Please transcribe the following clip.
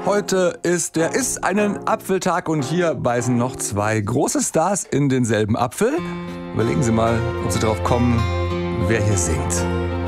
Heute ist der einen Apfeltag und hier beißen noch zwei große Stars in denselben Apfel. Überlegen Sie mal, ob Sie drauf kommen, wer hier singt.